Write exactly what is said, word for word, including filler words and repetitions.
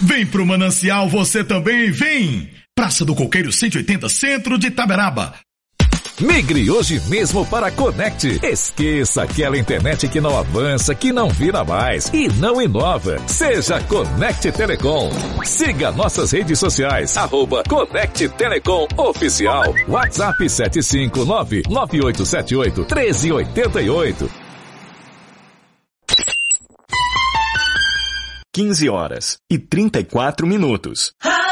Vem pro Manancial você também, vem! Praça do Coqueiro cento e oitenta, centro de Itaberaba. Migre hoje mesmo para a Conect. Esqueça aquela internet que não avança, que não vira mais e não inova. Seja Conect Telecom. Siga nossas redes sociais, arroba Conect Telecom Oficial. WhatsApp sete cinco nove, nove oito sete oito, um três oito oito. quinze horas e trinta e quatro minutos.